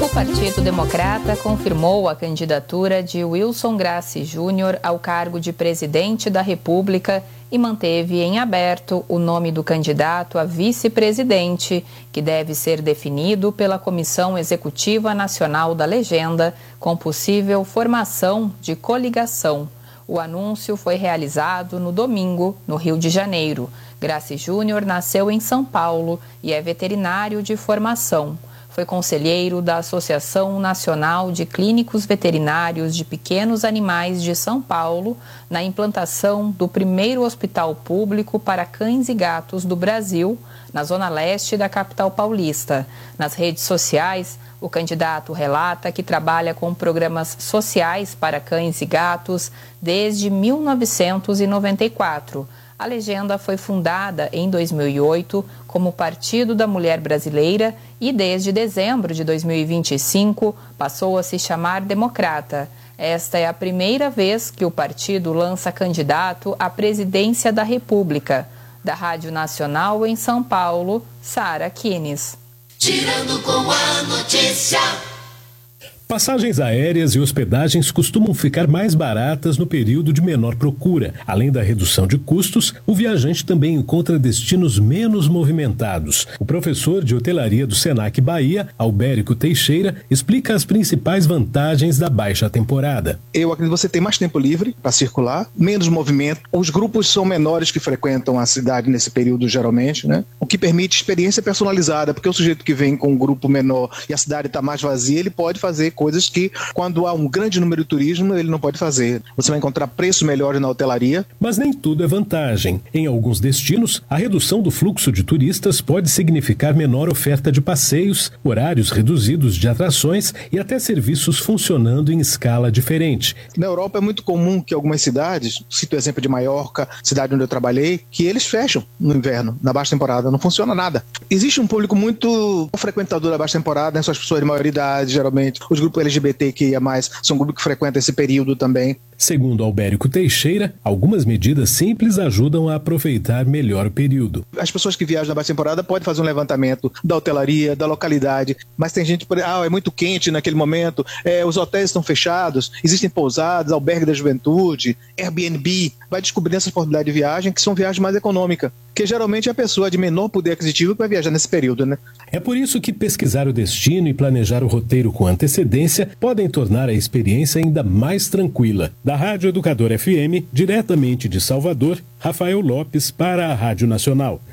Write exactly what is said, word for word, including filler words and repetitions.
Partido Democrata confirmou a candidatura de Wilson Grassi Júnior ao cargo de presidente da República e manteve em aberto o nome do candidato a vice-presidente, que deve ser definido pela Comissão Executiva Nacional da Legenda, com possível formação de coligação. O anúncio foi realizado no domingo, no Rio de Janeiro. Grassi Júnior nasceu em São Paulo e é veterinário de formação. Foi conselheiro da Associação Nacional de Clínicos Veterinários de Pequenos Animais de São Paulo, na implantação do primeiro hospital público para cães e gatos do Brasil, na zona leste da capital paulista. Nas redes sociais, o candidato relata que trabalha com programas sociais para cães e gatos desde mil novecentos e noventa e quatro. A Legenda foi fundada em dois mil e oito como Partido da Mulher Brasileira e desde dezembro de dois mil e vinte e cinco passou a se chamar Democrata. Esta é a primeira vez que o partido lança candidato à presidência da República. Da Rádio Nacional em São Paulo, Sara Kines. Tirando com a notícia. Passagens aéreas e hospedagens costumam ficar mais baratas no período de menor procura. Além da redução de custos, o viajante também encontra destinos menos movimentados. O professor de hotelaria do Senac Bahia, Albérico Teixeira, explica as principais vantagens da baixa temporada. Eu acredito que você tem mais tempo livre para circular, menos movimento. Os grupos são menores que frequentam a cidade nesse período, geralmente, né? O que permite experiência personalizada, porque o sujeito que vem com um grupo menor e a cidade está mais vazia, ele pode fazer coisas que, quando há um grande número de turismo, ele não pode fazer. Você vai encontrar preços melhores na hotelaria. Mas nem tudo é vantagem. Em alguns destinos, a redução do fluxo de turistas pode significar menor oferta de passeios, horários reduzidos de atrações e até serviços funcionando em escala diferente. Na Europa é muito comum que algumas cidades, cito o exemplo de Maiorca, cidade onde eu trabalhei, que eles fecham no inverno, na baixa temporada, não funciona nada. Existe um público muito frequentador da baixa temporada, né? São as pessoas de maioridade, geralmente, os grupos L G B T Q I A mais, são um grupo que frequenta esse período também. Segundo Albérico Teixeira, algumas medidas simples ajudam a aproveitar melhor o período. As pessoas que viajam na baixa temporada podem fazer um levantamento da hotelaria, da localidade, mas tem gente, ah, é muito quente naquele momento, é, os hotéis estão fechados, existem pousadas, albergue da juventude, Airbnb, vai descobrindo essas possibilidades de viagem que são viagens mais econômicas, que geralmente é a pessoa de menor poder aquisitivo que vai viajar nesse período, né? É por isso que pesquisar o destino e planejar o roteiro com antecedência podem tornar a experiência ainda mais tranquila. Da Rádio Educador F M, diretamente de Salvador, Rafael Lopes para a Rádio Nacional.